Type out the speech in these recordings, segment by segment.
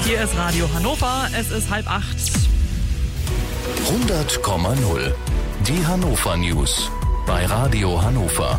Hier ist Radio Hannover, es ist 7:30. 100,0. Die Hannover News bei Radio Hannover.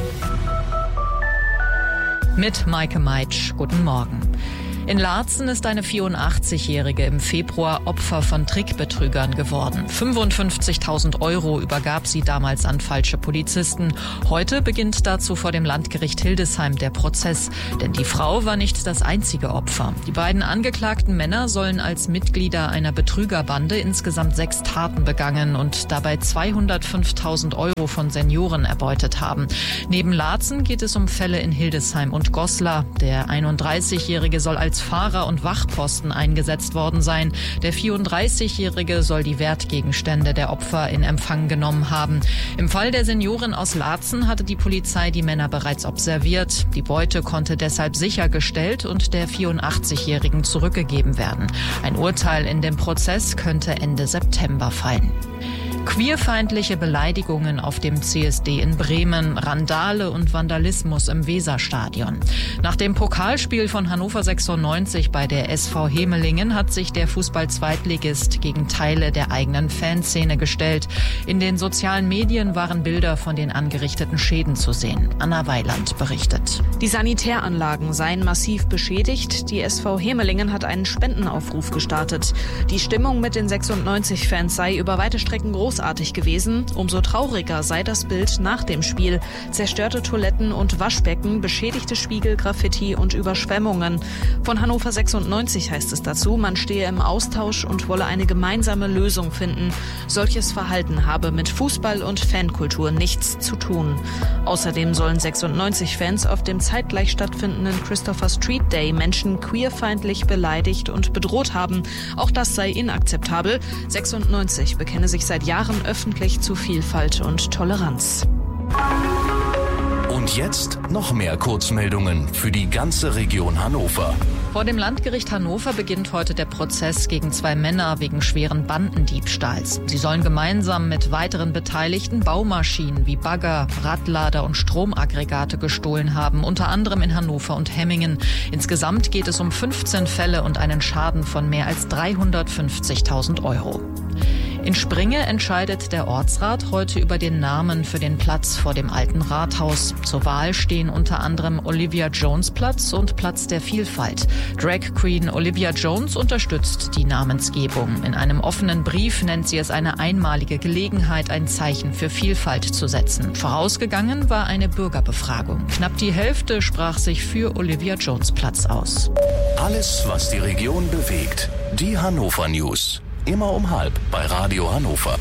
Mit Maike Meitsch, guten Morgen. In Laatzen ist eine 84-Jährige im Februar Opfer von Trickbetrügern geworden. 55.000 € übergab sie damals an falsche Polizisten. Heute beginnt dazu vor dem Landgericht Hildesheim der Prozess. Denn die Frau war nicht das einzige Opfer. Die beiden angeklagten Männer sollen als Mitglieder einer Betrügerbande insgesamt 6 Taten begangen und dabei 205.000 € von Senioren erbeutet haben. Neben Laatzen geht es um Fälle in Hildesheim und Goslar. Der 31-Jährige soll als Fahrer und Wachposten eingesetzt worden sein. Der 34-Jährige soll die Wertgegenstände der Opfer in Empfang genommen haben. Im Fall der Seniorin aus Laatzen hatte die Polizei die Männer bereits observiert. Die Beute konnte deshalb sichergestellt und der 84-Jährigen zurückgegeben werden. Ein Urteil in dem Prozess könnte Ende September fallen. Queerfeindliche Beleidigungen auf dem CSD in Bremen, Randale und Vandalismus im Weserstadion. Nach dem Pokalspiel von Hannover 96 bei der SV Hemelingen hat sich der Fußball-Zweitligist gegen Teile der eigenen Fanszene gestellt. In den sozialen Medien waren Bilder von den angerichteten Schäden zu sehen. Anna Weiland berichtet. Die Sanitäranlagen seien massiv beschädigt. Die SV Hemelingen hat einen Spendenaufruf gestartet. Die Stimmung mit den 96-Fans sei über weite Strecken großartig gewesen. Umso trauriger sei das Bild nach dem Spiel. Zerstörte Toiletten und Waschbecken, beschädigte Spiegel, Graffiti und Überschwemmungen. Von Hannover 96 heißt es dazu, man stehe im Austausch und wolle eine gemeinsame Lösung finden. Solches Verhalten habe mit Fußball und Fankultur nichts zu tun. Außerdem sollen 96-Fans auf dem zeitgleich stattfindenden Christopher Street Day Menschen queerfeindlich beleidigt und bedroht haben. Auch das sei inakzeptabel. 96 bekenne sich seit Jahren öffentlich zu Vielfalt und Toleranz. Und jetzt noch mehr Kurzmeldungen für die ganze Region Hannover. Vor dem Landgericht Hannover beginnt heute der Prozess gegen 2 Männer wegen schweren Bandendiebstahls. Sie sollen gemeinsam mit weiteren Beteiligten Baumaschinen wie Bagger, Radlader und Stromaggregate gestohlen haben, unter anderem in Hannover und Hemmingen. Insgesamt geht es um 15 Fälle und einen Schaden von mehr als 350.000 €. In Springe entscheidet der Ortsrat heute über den Namen für den Platz vor dem alten Rathaus. Zur Wahl stehen unter anderem Olivia Jones Platz und Platz der Vielfalt. Drag Queen Olivia Jones unterstützt die Namensgebung. In einem offenen Brief nennt sie es eine einmalige Gelegenheit, ein Zeichen für Vielfalt zu setzen. Vorausgegangen war eine Bürgerbefragung. Knapp die Hälfte sprach sich für Olivia Jones Platz aus. Alles, was die Region bewegt. Die Hannover News. Immer um 7:30 bei Radio Hannover.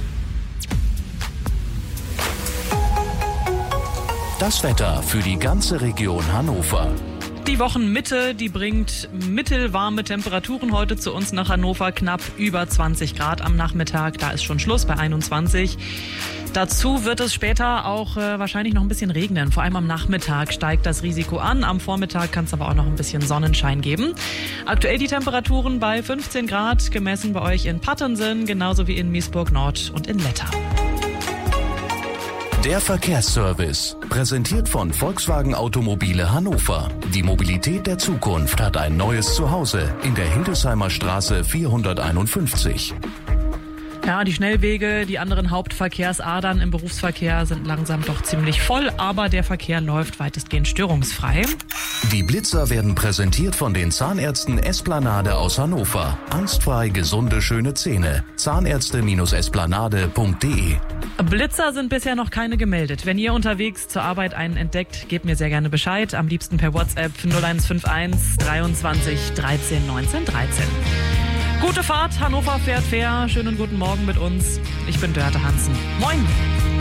Das Wetter für die ganze Region Hannover. Die Wochenmitte, die bringt mittelwarme Temperaturen heute zu uns nach Hannover, knapp über 20 Grad am Nachmittag. Da ist schon Schluss bei 21. Dazu wird es später auch wahrscheinlich noch ein bisschen regnen. Vor allem am Nachmittag steigt das Risiko an. Am Vormittag kann es aber auch noch ein bisschen Sonnenschein geben. Aktuell die Temperaturen bei 15 Grad, gemessen bei euch in Pattensen, genauso wie in Miesburg Nord und in Letter. Der Verkehrsservice, präsentiert von Volkswagen Automobile Hannover. Die Mobilität der Zukunft hat ein neues Zuhause in der Hildesheimer Straße 451. Ja, die Schnellwege, die anderen Hauptverkehrsadern im Berufsverkehr sind langsam doch ziemlich voll, aber der Verkehr läuft weitestgehend störungsfrei. Die Blitzer werden präsentiert von den Zahnärzten Esplanade aus Hannover. Angstfrei gesunde, schöne Zähne. Zahnärzte-esplanade.de. Blitzer sind bisher noch keine gemeldet. Wenn ihr unterwegs zur Arbeit einen entdeckt, gebt mir sehr gerne Bescheid. Am liebsten per WhatsApp 0151 23 13 19 13. Gute Fahrt, Hannover fährt fair. Schönen guten Morgen mit uns. Ich bin Dörte Hansen. Moin!